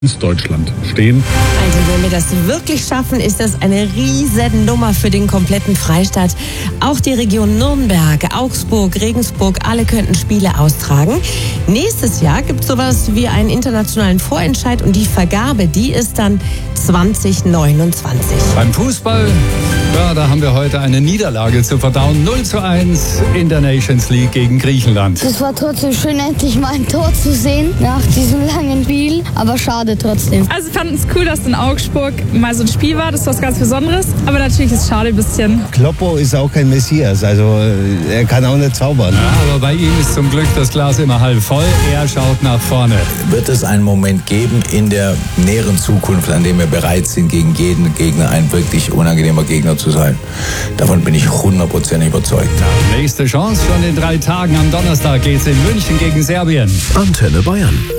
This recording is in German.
Deutschland stehen. Also wenn wir das wirklich schaffen, ist das eine Riesennummer für den kompletten Freistaat. Auch die Region Nürnberg, Augsburg, Regensburg, alle könnten Spiele austragen. Nächstes Jahr gibt es sowas wie einen internationalen Vorentscheid und die Vergabe, die ist dann 2029. Beim Fußball, ja, da haben wir heute eine Niederlage zu verdauen. 0:1 in der Nations League gegen Griechenland. Es war trotzdem schön, endlich mal ein Tor zu sehen nach diesem langen Spiel, aber schade trotzdem. Also wir fanden es cool, dass in Augsburg mal so ein Spiel war, das ist was ganz Besonderes, aber natürlich ist es schade ein bisschen. Kloppo ist auch kein Messias, also er kann auch nicht zaubern. Ja, aber bei ihm ist zum Glück das Glas immer halb voll, er schaut nach vorne. Wird es einen Moment geben in der näheren Zukunft, an dem wir bereit sind, gegen jeden Gegner ein wirklich unangenehmer Gegner zu sein? Davon bin ich 100% überzeugt. Ja, nächste Chance schon in 3 Tagen. Am Donnerstag geht's in München gegen Serbien. Antenne Bayern.